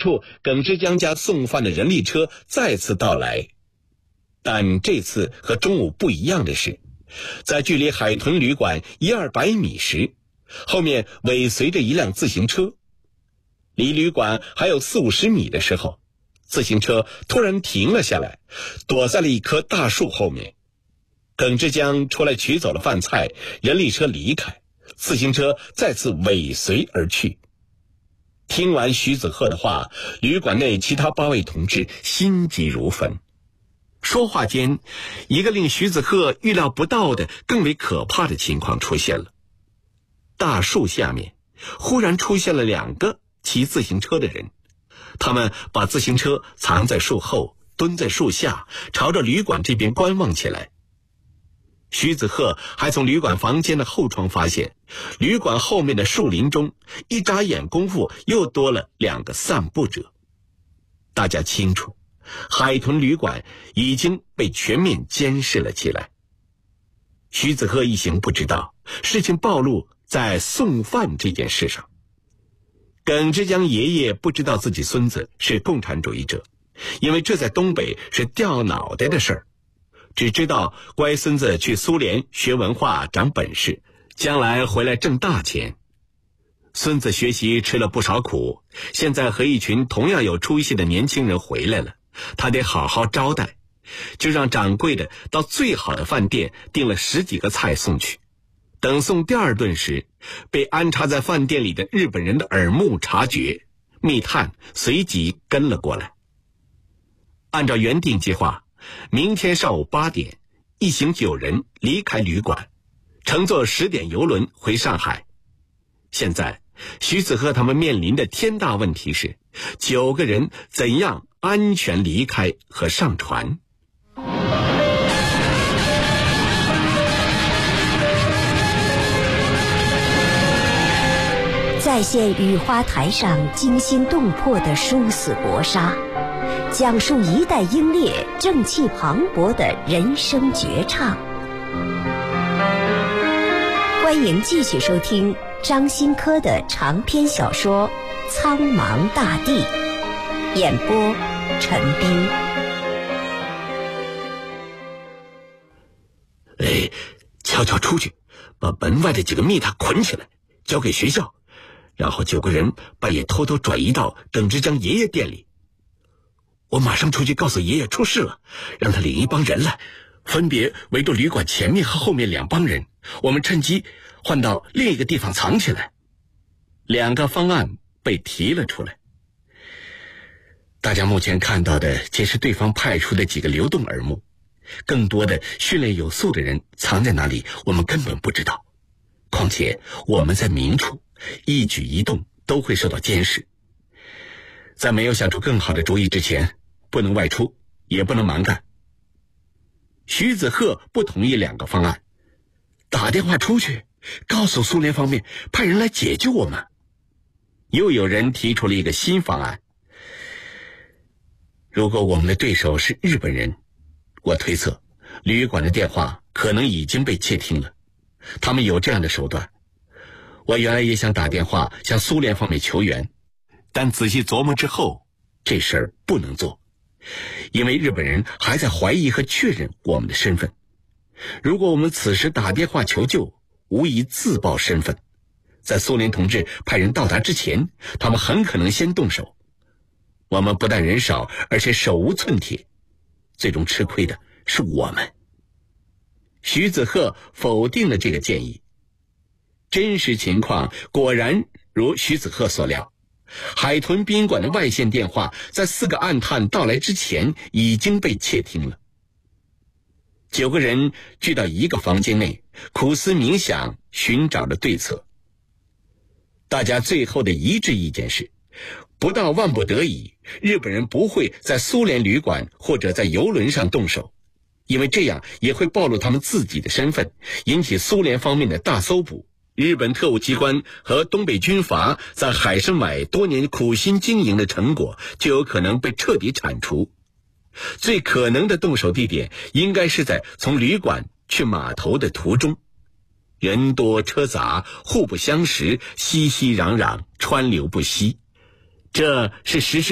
处耿之江家送饭的人力车再次到来。但这次和中午不一样的是，在距离海豚旅馆100-200米时，后面尾随着一辆自行车。离旅馆还有40-50米的时候，自行车突然停了下来，躲在了一棵大树后面。耿之江出来取走了饭菜，人力车离开，自行车再次尾随而去。听完徐子鹤的话，旅馆内其他8位同志心急如焚。说话间，一个令徐子鹤预料不到的更为可怕的情况出现了。大树下面忽然出现了2个骑自行车的人，他们把自行车藏在树后，蹲在树下，朝着旅馆这边观望起来。徐子鹤还从旅馆房间的后窗发现，旅馆后面的树林中，一眨眼功夫又多了2个散步者。大家清楚，海豚旅馆已经被全面监视了起来。徐子鹤一行不知道，事情暴露在送饭这件事上。耿之江爷爷不知道自己孙子是共产主义者，因为这在东北是掉脑袋的事儿，只知道乖孙子去苏联学文化长本事，将来回来挣大钱。孙子学习吃了不少苦，现在和一群同样有出息的年轻人回来了，他得好好招待，就让掌柜的到最好的饭店订了10几个菜送去。等送第2顿时，被安插在饭店里的日本人的耳目察觉，密探随即跟了过来。按照原定计划，明天上午8点，一行9人离开旅馆，乘坐10点邮轮回上海。现在徐子鹤他们面临的天大问题是9个人怎样安全离开和上船。 再现雨花台上惊心动魄的殊死搏杀，讲述一代英烈正气磅礴的人生绝唱。欢迎继续收听张新科的长篇小说《苍茫大地》，演播陈斌。 悄悄出去，把门外的几个密探捆起来，交给学校，然后9个人半夜偷偷转移到耿之江爷爷店里。我马上出去告诉爷爷出事了，让他领一帮人来，分别围住旅馆前面和后面2帮人，我们趁机换到另一个地方藏起来。2个方案被提了出来。大家目前看到的皆是对方派出的几个流动耳目，更多的训练有素的人藏在哪里，我们根本不知道。况且我们在明处，一举一动都会受到监视。在没有想出更好的主意之前，不能外出，也不能蛮干。徐子鹤不同意2个方案，打电话出去告诉苏联方面派人来解救我们。又有人提出了一个新方案，如果我们的对手是日本人，我推测旅馆的电话可能已经被窃听了，他们有这样的手段。我原来也想打电话向苏联方面求援，但仔细琢磨之后，这事儿不能做，因为日本人还在怀疑和确认我们的身份。如果我们此时打电话求救，无疑自曝身份，在苏联同志派人到达之前，他们很可能先动手。我们不但人少，而且手无寸铁，最终吃亏的是我们。徐子鹤否定了这个建议。真实情况果然如徐子鹤所料，海豚宾馆的外线电话在4个暗探到来之前已经被窃听了。9个人聚到一个房间内，苦思冥想，寻找着对策。大家最后的一致意见是，不到万不得已，日本人不会在苏联旅馆或者在邮轮上动手，因为这样也会暴露他们自己的身份，引起苏联方面的大搜捕。日本特务机关和东北军阀在海参崴多年苦心经营的成果就有可能被彻底铲除。最可能的动手地点应该是在从旅馆去码头的途中，人多车杂，互不相识，熙熙攘攘，川流不息，这是实施